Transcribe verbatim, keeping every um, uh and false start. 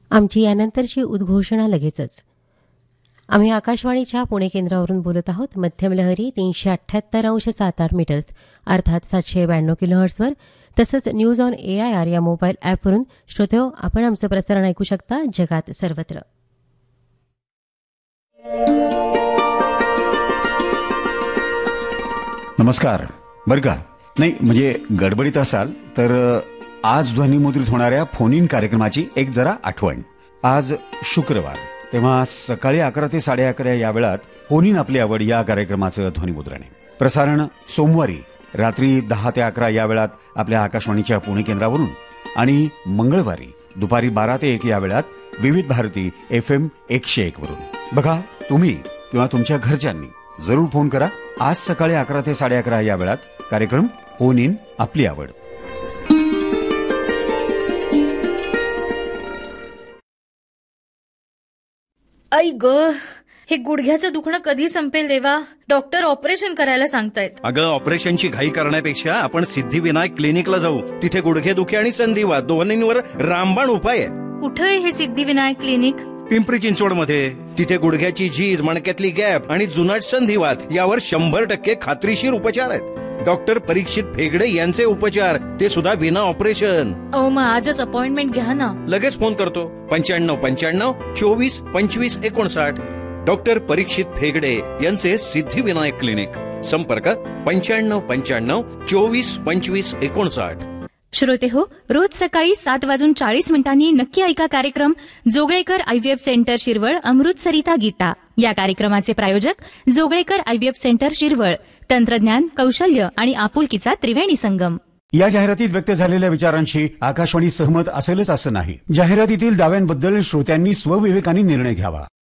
आमची यानंतरची उद्घोषणा लगेचच. आम्ही आकाशवाणीच्या पुणे केंद्रावरून बोलत आहोत. मध्यम लहरी तीनशे अठ्ठ्याहत्तर अंश सात आठ मीटर्स अर्थात सातशे ब्याण्णव किलोहर्ट्सवर, तसंच news on A I R या मोबाईल ॲपवरून श्रोतेहो आपण आमचं प्रसारण ऐकू शकता जगात सर्वत्र. नमस्कार. बरं का, नाही म्हणजे गडबडीत असाल तर आज ध्वनिमुद्रित होणाऱ्या फोन इन कार्यक्रमाची एक जरा आठवण. आज शुक्रवार, तेव्हा सकाळी अकरा ते साडे अकरा या वेळात फोन इन आपली आवड या कार्यक्रमाचं ध्वनिमुद्रण आहे. प्रसारण सोमवारी रात्री दहा ते अकरा या वेळात आपल्या आकाशवाणीच्या पुणे केंद्रावरून आणि मंगळवारी दुपारी बारा ते एक या वेळात विविध भारती एफ एम एकशे एक वरून. बघा, तुम्ही किंवा तुमच्या घरच्यांनी जरूर फोन करा. आज सकाळी अकरा ते साडे अकरा या वेळात कार्यक्रम फोन इन आपली आवड. आई ग, हे गुडघ्याचं दुखणं कधी संपेल देवा? डॉक्टर ऑपरेशन करायला सांगतायत. अगं, ऑपरेशनची घाई करण्यापेक्षा आपण सिद्धिविनायक क्लिनिकला जाऊ. तिथे गुडघेदुखी आणि संधिवात दोन्हींवर रामबाण उपाय आहे. कुठे आहे हे सिद्धिविनायक क्लिनिक? पिंपरी चिंचवड मध्ये. तिथे गुडघ्याची झीज, मणक्यातली गॅप आणि जुनाट संधिवात यावर शंभर टक्के खात्रीशीर उपचार आहेत. डॉक्टर परीक्षित फेगडे यांचे उपचार, ते सुद्धा विना ऑपरेशन. अहो, मग आजच अपॉइंटमेंट घ्या ना. लगेच फोन करतो. पंच्याण्णव पंच्याण्णव चोवीस पंचवीस एकोणसाठ. डॉक्टर परीक्षित फेगडे यांचे सिद्धिविनायक क्लिनिक. संपर्क पंच्याण्णव पंच्याण्णव चोवीस पंचवीस एकोणसाठ. श्रोते हो, रोज सकाळी सात वाजून चाळीस मिनिटांनी नक्की ऐका कार्यक्रम जोगळेकर आयव्हीएफ सेंटर शिरवळ अमृतसरिता गीता. या कार्यक्रमाचे प्रायोजक जोगळेकर आयव्हीएफ सेंटर शिरवळ. तंत्रज्ञान, कौशल्य आणि आपुलकीचा त्रिवेणी संगम. या जाहिरातीत व्यक्त झालेल्या विचारांशी आकाशवाणी सहमत असेलच असं नाही. जाहिरातीतील दाव्यांबद्दल श्रोत्यांनी स्वविवेकाने निर्णय घ्यावा.